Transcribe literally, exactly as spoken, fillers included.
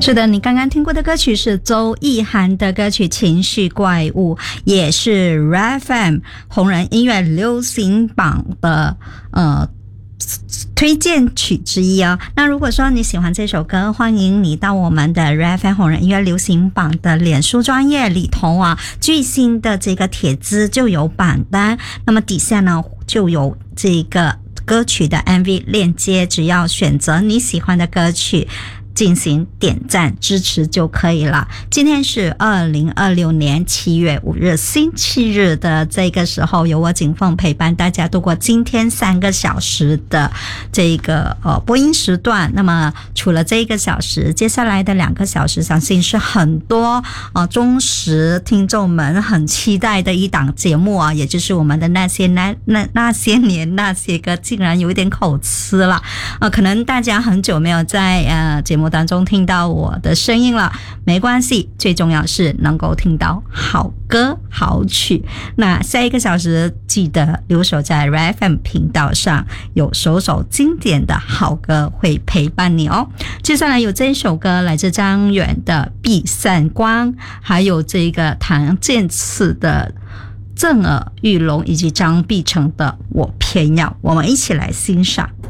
是的，你刚刚听过的歌曲是周奕涵的歌曲《情绪怪物》，也是 R F M 红人音乐流行榜的呃推荐曲之一哦。那如果说你喜欢这首歌，欢迎你到我们的 R F M 红人音乐流行榜的脸书专页里头啊，最新的这个帖子就有榜单，那么底下呢就有这个歌曲的 M V 链接，只要选择你喜欢的歌曲进行点赞支持就可以了。今天是二零二六年七月五日星期日的这个时候，由我景凤陪伴大家度过今天三个小时的这个呃播音时段。那么除了这一个小时，接下来的两个小时相信是很多呃忠实听众们很期待的一档节目啊，也就是我们的那些那那那些年那些歌，竟然有一点口吃了呃可能大家很久没有在呃节目当中听到我的声音了，没关系，最重要是能够听到好歌好曲。那下一个小时记得留守在 R F M 频道上，有首首经典的好歌会陪伴你哦。接下来有这一首歌来自张远的《碧散光》，还有这个唐建次的震耳欲聋，以及张碧晨的《我偏要》，我们一起来欣赏。